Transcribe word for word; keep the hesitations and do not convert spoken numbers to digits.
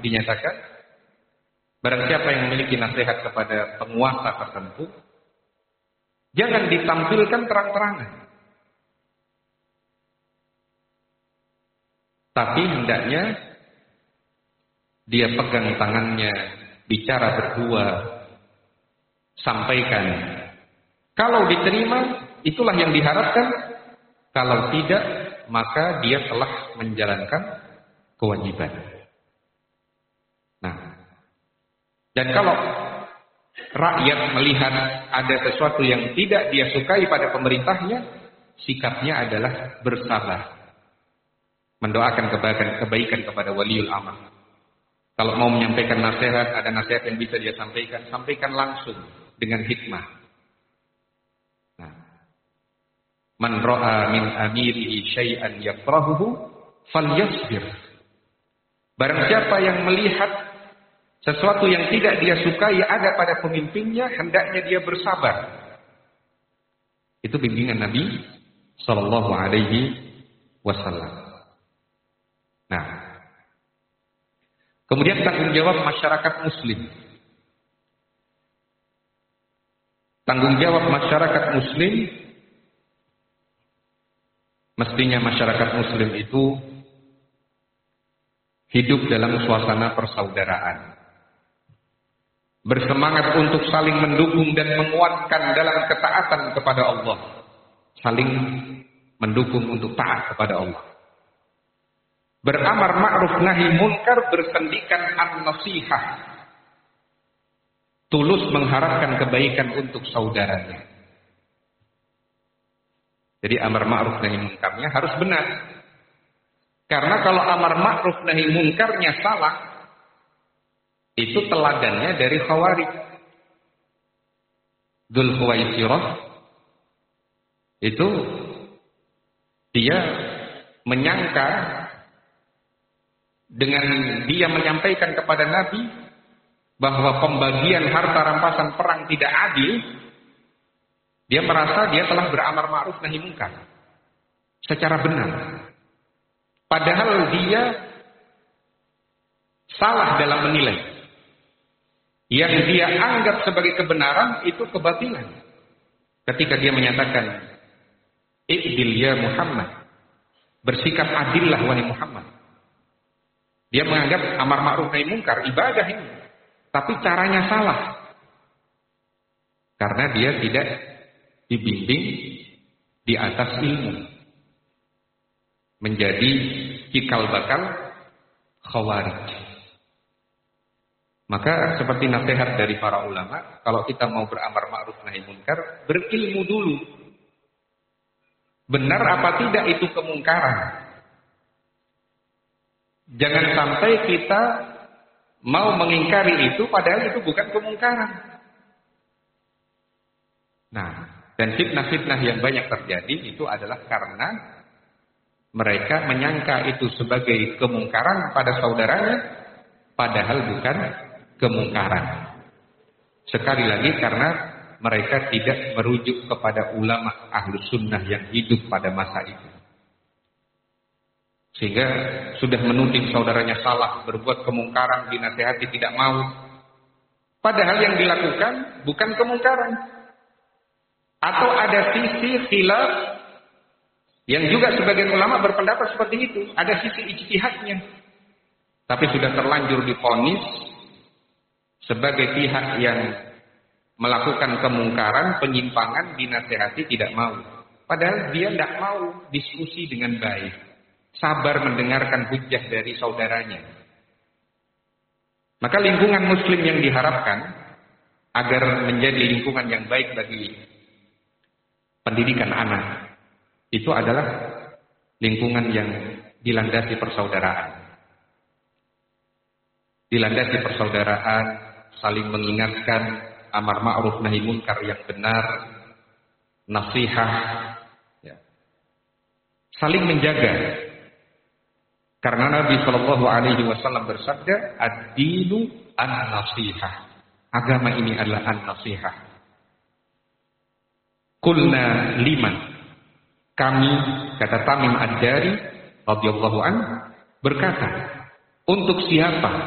dinyatakan, barang siapa yang memiliki nasihat kepada penguasa tertentu, jangan ditampilkan terang-terangan. Tapi hendaknya dia pegang tangannya, bicara berdua, sampaikan. Kalau diterima, itulah yang diharapkan. Kalau tidak, maka dia telah menjalankan kewajiban. Nah, dan kalau rakyat melihat ada sesuatu yang tidak dia sukai pada pemerintahnya, sikapnya adalah bersabar, mendoakan kebaikan, kebaikan kepada waliul amr. Kalau mau menyampaikan nasihat, ada nasihat yang bisa dia sampaikan, sampaikan langsung dengan hikmah. Nah, man ra'a min amirihi syai'an yakrahuhu falyasbir. Barang siapa yang melihat sesuatu yang tidak dia sukai ada pada pemimpinnya, hendaknya dia bersabar. Itu bimbingan Nabi sallallahu alaihi wasallam. Nah, kemudian tanggung jawab masyarakat muslim. Tanggung jawab masyarakat muslim, mestinya masyarakat muslim itu hidup dalam suasana persaudaraan, bersemangat untuk saling mendukung dan menguatkan dalam ketaatan kepada Allah, saling mendukung untuk taat kepada Allah, beramar ma'ruf nahi munkar, bersendikan an-nasihah, tulus mengharapkan kebaikan untuk saudaranya. Jadi amar ma'ruf nahi munkarnya harus benar. Karena kalau amar ma'ruf nahi munkarnya salah, itu teladannya dari Khawarij. Dzul Khuwaisirah itu dia menyangka dengan dia menyampaikan kepada Nabi bahwa pembagian harta rampasan perang tidak adil, dia merasa dia telah beramar ma'ruf nahi munkar secara benar. Padahal dia salah dalam menilai. Yang dia anggap sebagai kebenaran itu kebatilan. Ketika dia menyatakan, "I'dil ya Muhammad," bersikap adillah wahai Muhammad. Dia menganggap amar ma'ruf nahi munkar ibadah ini, tapi caranya salah. Karena dia tidak dibimbing di atas ilmu. Menjadi cikal bakal Khawarij. Maka seperti nasihat dari para ulama, kalau kita mau beramar ma'ruf nahi munkar, berilmu dulu. Benar apa tidak itu kemungkaran. Jangan sampai kita mau mengingkari itu padahal itu bukan kemungkaran. Nah, dan fitnah-fitnah yang banyak terjadi itu adalah karena mereka menyangka itu sebagai kemungkaran pada saudaranya, padahal bukan kemungkaran. Sekali lagi karena mereka tidak merujuk kepada ulama ahlus sunnah yang hidup pada masa itu. Sehingga sudah menuding saudaranya salah, berbuat kemungkaran, dinasihati tidak mau. Padahal yang dilakukan bukan kemungkaran. Atau ada sisi khilaf yang juga sebagian ulama berpendapat seperti itu. Ada sisi ijtihadnya. Tapi sudah terlanjur divonis sebagai pihak yang melakukan kemungkaran, penyimpangan, dinasihati tidak mau. Padahal dia tidak mau diskusi dengan baik. Sabar mendengarkan hujjah dari saudaranya. Maka lingkungan muslim yang diharapkan agar menjadi lingkungan yang baik bagi pendidikan anak, itu adalah lingkungan yang dilandasi persaudaraan. Dilandasi persaudaraan, saling mengingatkan amar ma'ruf nahi munkar yang benar, nasihat, ya. Saling menjaga. Karena Nabi Shallallahu Alaihi Wasallam bersabda, ad-dinu an-nasihah. Agama ini adalah an-nasihah. Qulna liman. Kami, kata Tamim Ad-Dari radhiyallahu anhu, berkata, untuk siapa?